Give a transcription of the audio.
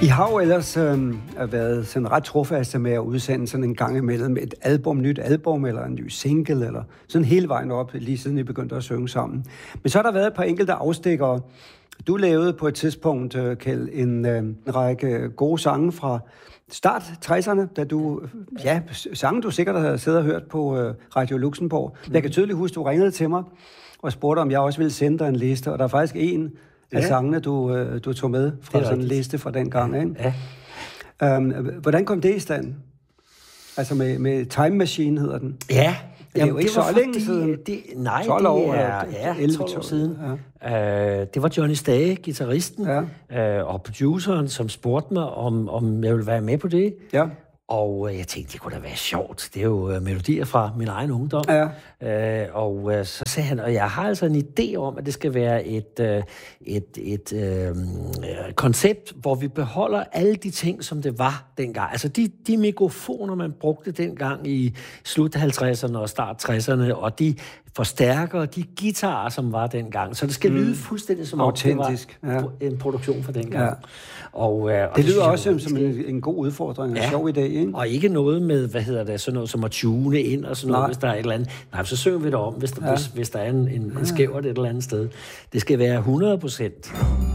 I har jo ellers været sådan ret trofaste med at udsende sådan en gang imellem et nyt album, eller en ny single, eller sådan hele vejen op, lige siden I begyndte at synge sammen. Men så har der været et par enkelte afstikkere. Du lavede på et tidspunkt, Kjeld, en række gode sange fra start 60'erne, da du, sange du sikkert har siddet og hørt på Radio Luxembourg. Jeg kan tydeligt huske, du ringede til mig og spurgte, om jeg også ville sende dig en liste, og der er faktisk en af sangene, du tog med fra sådan en liste fra den gang, ikke? Ja. Hvordan kom det i stand? Altså med Time Machine hedder den. Ja. Det er jo ikke så længe siden. 12 år, det er 11 12 år siden. Ja. Det var Johnny Stage, guitaristen, og produceren, som spurgte mig, om jeg ville være med på det. Ja. Og jeg tænkte, det kunne da være sjovt. Det er jo melodier fra min egen ungdom. Ja. Og så sagde han, og jeg har altså en idé om, at det skal være et koncept, hvor vi beholder alle de ting, som det var dengang. Altså de mikrofoner, man brugte dengang i slut 50'erne og start 60'erne, og de forstærkere, de guitarer, som var dengang. Så det skal lyde fuldstændig som autentisk. Det var en produktion fra dengang. Ja. Og det lyder også som en god udfordring, en sjov idé, ikke? Og ikke noget med, sådan noget som at tune ind og sådan noget, hvis der er et eller andet. Nej, så synger vi det om, hvis der er en skævert et eller andet sted. Det skal være 100%.